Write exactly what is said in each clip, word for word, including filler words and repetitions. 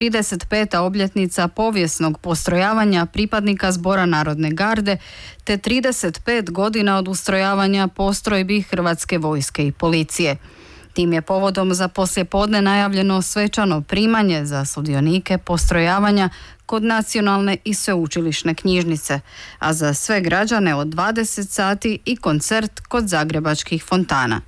trideset peta obljetnica povijesnog postrojavanja pripadnika Zbora Narodne garde te trideset pet godina od ustrojavanja postrojbi Hrvatske vojske i policije. Tim je povodom za poslijepodne najavljeno svečano primanje za sudionike postrojavanja kod Nacionalne i sveučilišne knjižnice, a za sve građane od dvadeset sati i koncert kod zagrebačkih fontana.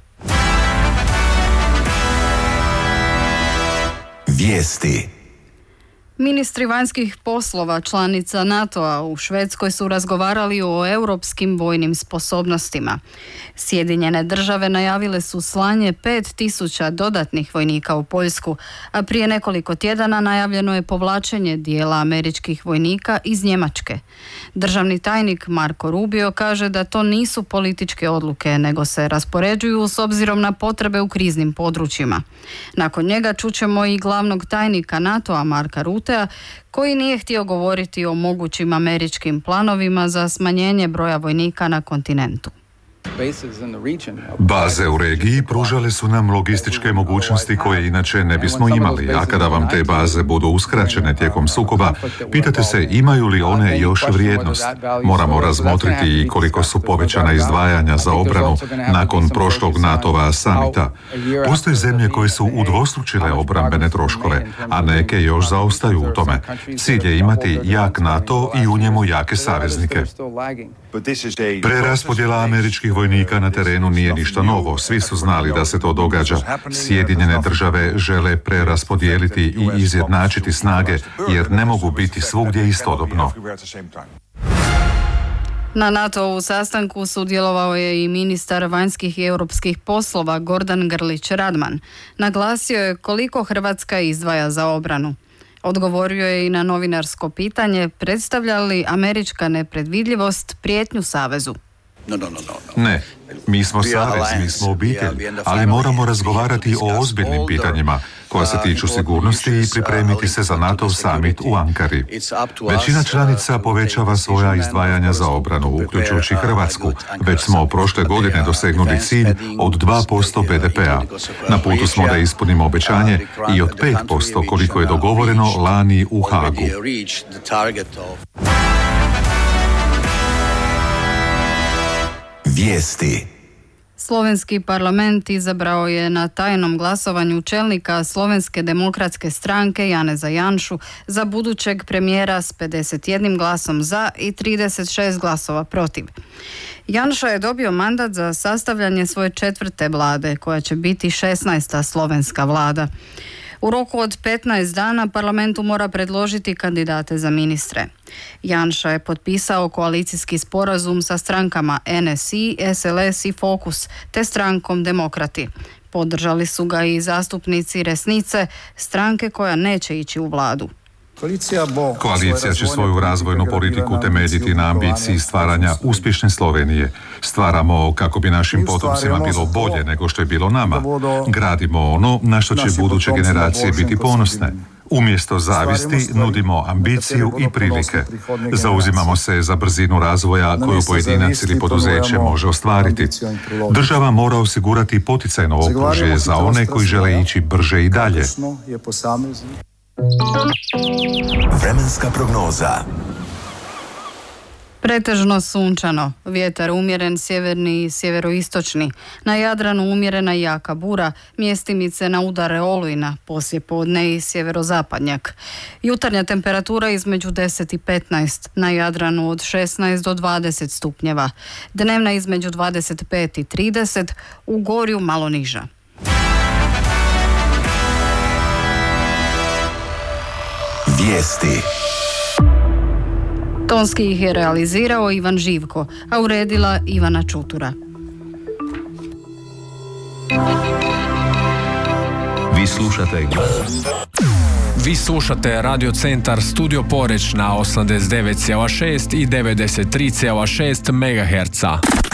Vijesti. Ministri vanjskih poslova članica NATO-a u Švedskoj su razgovarali o europskim vojnim sposobnostima. Sjedinjene države najavile su slanje pet tisuća dodatnih vojnika u Poljsku, a prije nekoliko tjedana najavljeno je povlačenje dijela američkih vojnika iz Njemačke. Državni tajnik Marko Rubio kaže da to nisu političke odluke, nego se raspoređuju s obzirom na potrebe u kriznim područjima. Nakon njega čućemo i glavnog tajnika NATO-a Marka Rutea, koji nije htio govoriti o mogućim američkim planovima za smanjenje broja vojnika na kontinentu. Baze u regiji pružale su nam logističke mogućnosti koje inače ne bismo imali, a kada vam te baze budu uskraćene tijekom sukoba, pitate se imaju li one još vrijednost. Moramo razmotriti i koliko su povećana izdvajanja za obranu nakon prošlog NATO-va samita. Postoje zemlje koje su udvostručile obrambene troškove, a neke još zaostaju u tome. Cilj je imati jak NATO i u njemu jake saveznike. Preraspodjela američkih vojnika na terenu nije ništa novo. Svi su znali da se to događa. Sjedinjene države žele preraspodijeliti i izjednačiti snage, jer ne mogu biti svugdje istodobno. Na NATO-u sastanku sudjelovao je i ministar vanjskih i europskih poslova Gordan Grlić Radman. Naglasio je koliko Hrvatska izdvaja za obranu. Odgovorio je i na novinarsko pitanje predstavlja li američka nepredvidljivost prijetnju savezu. No, no, no, no. Ne, mi smo savez, mi smo obitelj, ali moramo razgovarati o ozbiljnim pitanjima koja se tiču sigurnosti i pripremiti se za NATO summit u Ankari. Većina članica povećava svoja izdvajanja za obranu, uključujući Hrvatsku. Već smo prošle godine dosegnuli cilj od dva posto be de pea. Na putu smo da ispunimo obećanje i od pet posto koliko je dogovoreno lani u Hagu. Vijesti. Slovenski parlament izabrao je na tajnom glasovanju čelnika Slovenske demokratske stranke Janeza Janšu za budućeg premijera s pedeset jedan glasom za i trideset šest glasova protiv. Janša je dobio mandat za sastavljanje svoje četvrte vlade, koja će biti šesnaesta slovenska vlada. U roku od petnaest dana parlamentu mora predložiti kandidate za ministre. Janša je potpisao koalicijski sporazum sa strankama en es i, es el es i Fokus te strankom Demokrati. Podržali su ga i zastupnici Resnice, stranke koja neće ići u vladu. Koalicija će svoju razvojnu politiku temeljiti na ambiciji stvaranja uspješne Slovenije. Stvaramo kako bi našim potomcima bilo bolje nego što je bilo nama. Gradimo ono na što će buduće generacije biti ponosne. Umjesto zavisti nudimo ambiciju i prilike. Zauzimamo se za brzinu razvoja koju pojedinac ili poduzeće može ostvariti. Država mora osigurati poticajno okružje za one koji žele ići brže i dalje. Vremenska prognoza. Pretežno sunčano, vjetar umjeren sjeverni i sjeveroistočni, na Jadranu umjerena jaka bura, mjestimice na udare olujna, poslijepodne i sjeverozapadnjak. Jutarnja temperatura između deset i petnaest, na Jadranu od šesnaest do dvadeset stupnjeva, dnevna između dvadeset pet i trideset, u Gorju malo niža. Vijesti. Tonski ih je realizirao Ivan Živko, a uredila Ivana Čutura. Vi slušate Vi slušate Radio Centar Studio Poreč na osamdeset devet zarez šest i devedeset tri zarez šest megaherca.